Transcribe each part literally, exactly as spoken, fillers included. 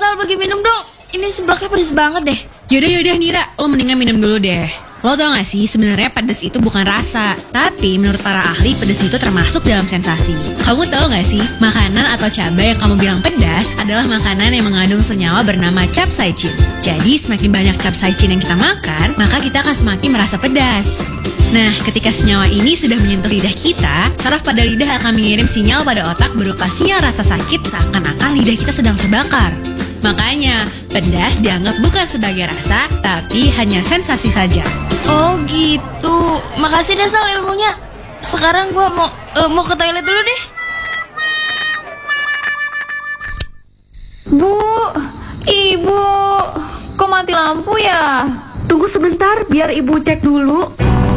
Sal bagi minum dong. Ini seblaknya pedes banget deh. Yaudah yaudah Nira, lo mendingan minum dulu deh. Lo tau gak sih, sebenarnya pedas itu bukan rasa, tapi menurut para ahli pedas itu termasuk dalam sensasi. Kamu tau gak sih, makanan atau cabai yang kamu bilang pedas adalah makanan yang mengandung senyawa bernama capsaicin. Jadi semakin banyak capsaicin yang kita makan, maka kita akan semakin merasa pedas. Nah, ketika senyawa ini sudah menyentuh lidah kita, saraf pada lidah akan mengirim sinyal pada otak berupa sinyal rasa sakit seakan-akan lidah kita sedang terbakar. Makanya, pedas dianggap bukan sebagai rasa, tapi hanya sensasi saja. Oh gitu. Makasih deh Sal ilmunya. Sekarang gue mau uh, mau ke toilet dulu deh. Bu, ibu, kok mati lampu ya? Tunggu sebentar, biar ibu cek dulu.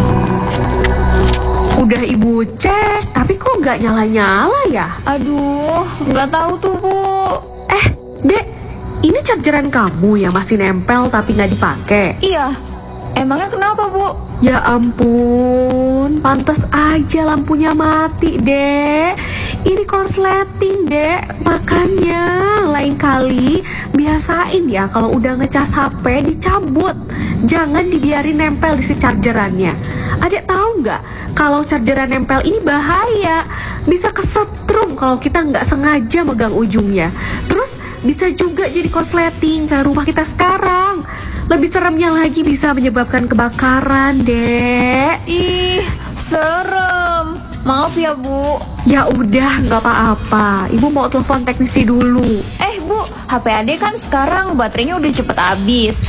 Udah ibu cek, tapi kok nggak nyala-nyala ya? Aduh, nggak tahu tuh bu. Eh, Dek, ini chargeran kamu yang masih nempel tapi nggak dipakai? Iya, emangnya kenapa bu? Ya ampun, pantas aja lampunya mati, Dek. Ini korsleting, Dek. Makanya lain kali biasain ya kalau udah ngecas H P dicabut. Jangan dibiarin nempel di si chargerannya. Adek tahu nggak kalau chargeran nempel ini bahaya? Bisa kesetrum kalau kita nggak sengaja megang ujungnya. Terus bisa juga jadi korsleting kayak rumah kita sekarang. Lebih seremnya lagi bisa menyebabkan kebakaran, Dek. Ih, serem. Maaf ya bu. Ya udah, nggak apa-apa. Ibu mau telepon teknisi dulu. Eh bu, H P adek kan sekarang baterainya udah cepet habis.